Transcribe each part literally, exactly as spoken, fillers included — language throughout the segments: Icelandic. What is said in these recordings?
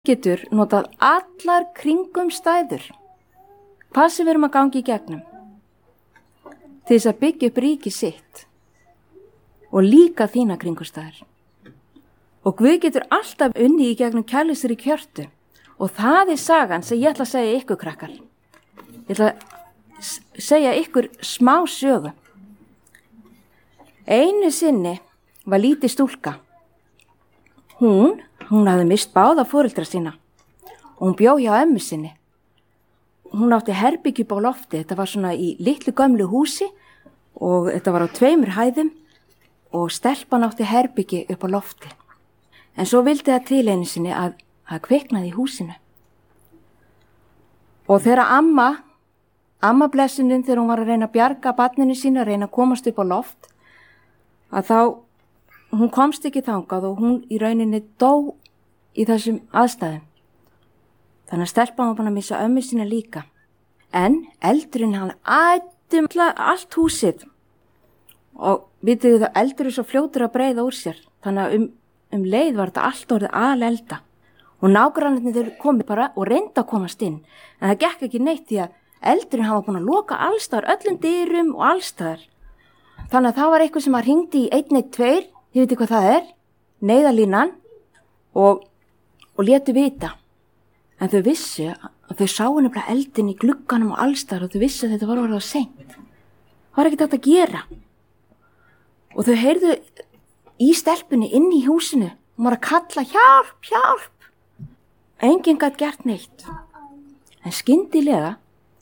getur notað allar kringumstæður, hvað sem við erum að gangi í gegnum, til þess að byggja upp ríki sitt og líka þína kringumstæður. Og Guð getur alltaf unnið í gegnum kærleysri hjörtu og það er sagan sem ég ætla að segja ykkur krakkar. Ég ætla að segja ykkur smá sögu. Einu sinni var lítið stúlka. Hún, hún hafði mist báða foreldra sína og hún bjó hjá ömmu sinni. Hún átti herbergi upp á lofti, þetta var svona í litlu gömlu húsi og þetta var á tveimur hæðum og stelpan átti herbergi upp á lofti. En svo vildi það til einu sinni að það kviknaði í húsinu. Og þegar amma, amma blessunin þegar hún var að reyna að bjarga barninu sína, að reyna að komast upp á loft, að þá, hún komst ekki þangað og hún í rauninni dó í þessum aðstæðum. Þannig að stelpan var búin að missa ömmu sína líka. En eldurinn hann ætti allt húsið og vitið það, eldur er svo fljótur að breiða úr sér. Þannig að um, um leið var þetta allt orðið alelda. Og nágrannarnir þeir komið bara og reynda að komast inn. En það gekk ekki neitt því að eldurinn hann var búin að loka allstaðar, öllum dyrum og allstaðar. Þannig að það var eitthvað sem að hringdi í einn eitt tveir, þið veitir hvað það er, neyðarlínan og, og létu vita. En þau vissu að þau sáu nefnilega eldin í glugganum og allstaðar og þau vissu að þetta var orðið á seint. Það var ekkert hægt að gera. Og þau heyrðu í stelpunni inn í húsinu. Hún var að kalla hjálp, hjálp. Enginn gat gert neitt. En skyndilega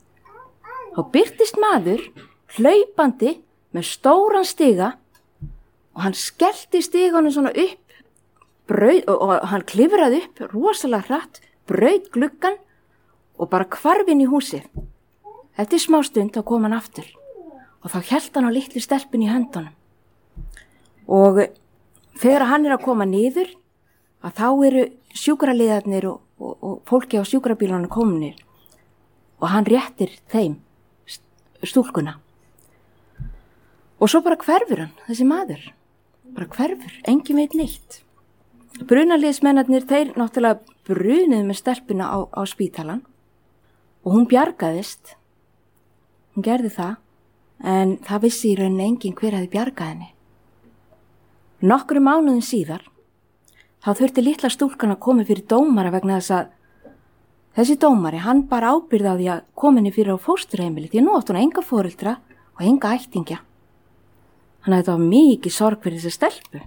þá birtist maður hlaupandi með stóran stiga og hann skellti stiganum svona upp braut, og, og hann klifraði upp rosalega hratt, braut gluggan og bara hvarf inn í húsið. Eftir smá stund þá kom hann aftur og þá hélt hann á litlu stelpunni í höndunum. Og þegar hann er að koma niður að þá eru sjúkraliðarnir og, og, og fólki á sjúkrabílunum kominir og hann réttir þeim stúlkuna. Og svo bara hverfur hann, þessi maður. Bara hverfur, engin veit neitt. Brunaliðsmennarnir, þeir náttúrulega brunuðu með stelpuna á, á spítalan og hún bjargaðist. Hún gerði það, en það vissi í rauninni enginn hver hefði bjargað henni. Nokkrum mánuðum síðar, þá þurfti litla stúlkan að koma fyrir dómara vegna þess að þessi dómari, hann bara ábyrði á því að koma henni fyrir á fósturheimili því að nú átti hún enga foreldra og enga ættingja. Þannig að þetta var mikið sorg fyrir þessi stelpu.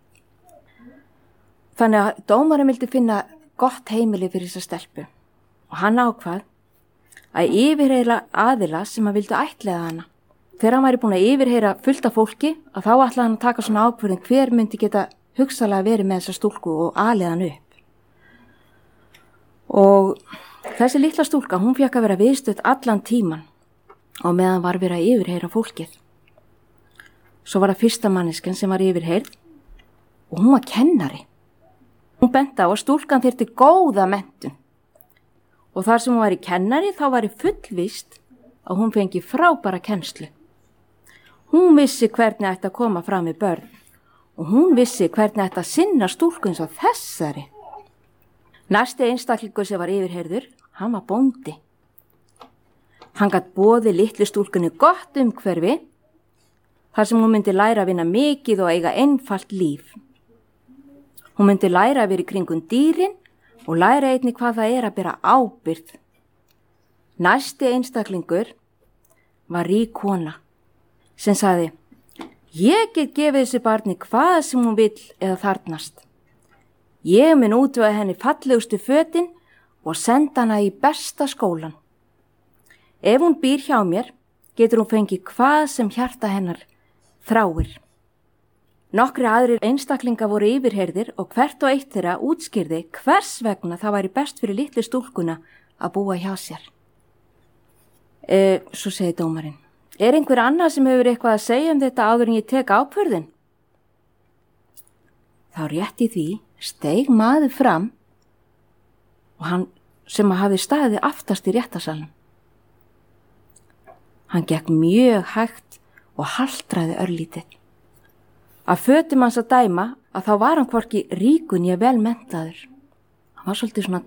Þannig að dómarinn vildi finna gott heimili fyrir þessi stelpu og hann ákvað að yfirheyra aðila sem að vildu ættleiða hana. Þegar hann væri búin að yfirheyra fullt af fólki að þá ætlaði hann að taka svona ákvörðun hver myndi geta hugsalega verið með þessa stúlku og alið hann upp. Og þessi litla stúlka, hún fékk að vera viðstödd allan tíman og meðan var verið að yfirheyra fólkið. Svo var það fyrsta manneskjan sem var yfirheyrð og hún var kennari. Hún benti á að stúlkan þyrfti góða menntun og þar sem hún var í kennari þá var í fullvist að hún fengi frábæra kennslu. Hún vissi hvernig ætti að koma fram við börn og hún vissi hvernig ætti að sinna stúlku eins og þessari. Næsti einstaklingur sem var yfirheyrður, hann var bóndi. Hann gat boðið litlu stúlkunni gott umhverfi þar sem hún myndi læra að vinna mikið og eiga einfalt líf. Hún myndi læra að vera í kringum dýrin og læra einnig hvað það er að bera ábyrgð. Næsti einstaklingur var rík kona sem sagði, ég get gefið þessi barni hvað sem hún vill eða þarnast. Ég mun útvega henni fallegustu fötin og senda hana í besta skólan. Ef hún býr hjá mér, getur hún fengið hvað sem hjarta hennar þráir. Nokkri aðrir einstaklinga voru yfirheyrðir og hvert og eitt þeirra útskýrði hvers vegna það væri best fyrir litlu stúlkuna að búa hjá sér. E, svo segi dómarinn, er einhver annar sem hefur eitthvað að segja um þetta áður en ég tek ákvörðun? Þá rétt í því steig maður fram og hann sem hafði staðið aftast í réttarsalnum. Hann gekk mjög hægt og haltraði örlítið. Að fötum hans að dæma að þá var hann hvorki ríkur né vel menntaður. hann var svolítið svona